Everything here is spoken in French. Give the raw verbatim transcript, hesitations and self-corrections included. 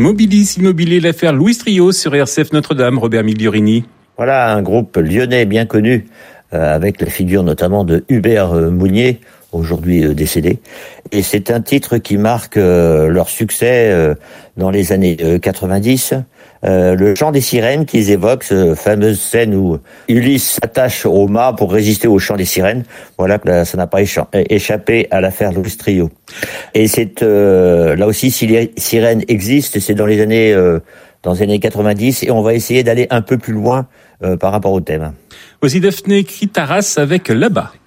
Mobilis Immobilier, l'affaire Louis Trio sur R C F Notre-Dame, Robert Migliorini. Voilà un groupe lyonnais bien connu, euh, avec la figure notamment de Hubert Mounier, aujourd'hui euh, décédé. Et c'est un titre qui marque euh, leur succès euh, dans les années euh, quatre-vingt-dix. Euh, le chant des sirènes qu'ils évoquent, cette fameuse scène où Ulysse s'attache au mât pour résister au chant des sirènes. Voilà que là, ça n'a pas échappé à l'affaire Louis Trio. Et c'est euh, là aussi, si les sirènes existent, c'est dans les années euh, dans les années quatre-vingt-dix, et on va essayer d'aller un peu plus loin euh, par rapport au thème. Voici Daphné Kritaras avec Là-bas.